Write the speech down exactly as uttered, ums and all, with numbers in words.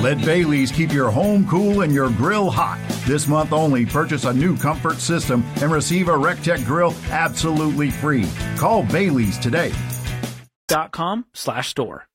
Let Bailey's keep your home cool and your grill hot. This month only, purchase a new comfort system and receive a RecTech grill absolutely free. Call Bailey's today. Dot com slash store.